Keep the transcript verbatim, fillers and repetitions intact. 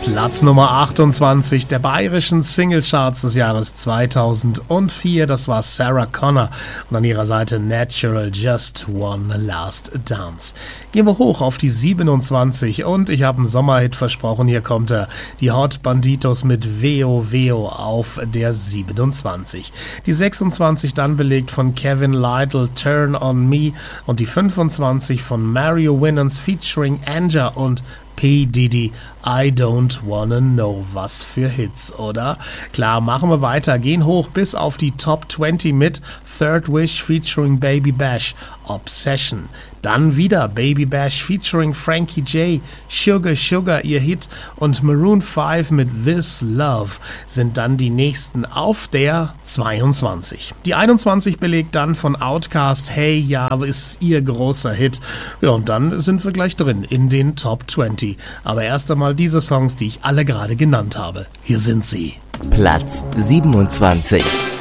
Platz Nummer achtundzwanzig der bayerischen Singlecharts des Jahres zweitausendvier, das war Sarah Connor und an ihrer Seite Natural, Just One Last Dance. Gehen wir hoch auf die siebenundzwanzig und ich habe einen Sommerhit versprochen, hier kommt er, die Hot Banditos mit Veo Veo auf der siebenundzwanzig. Die sechsundzwanzig dann belegt von Kevin Lytle, Turn on Me und die fünfundzwanzig von Mario Winans featuring Anja und P. Diddy, I Don't Wanna Know. Was für Hits, oder? Klar, machen wir weiter, gehen hoch bis auf die Top zwanzig mit Third Wish featuring Baby Bash, Obsession. Dann wieder Baby Bash featuring Frankie J, Sugar Sugar, ihr Hit, und Maroon fünf mit This Love sind dann die nächsten auf der zweiundzwanzig. Die einundzwanzig belegt dann von Outkast, Hey Ja, ist ihr großer Hit. Ja, und dann sind wir gleich drin in den Top zwanzig. Aber erst einmal diese Songs, die ich alle gerade genannt habe. Hier sind sie. Platz siebenundzwanzig.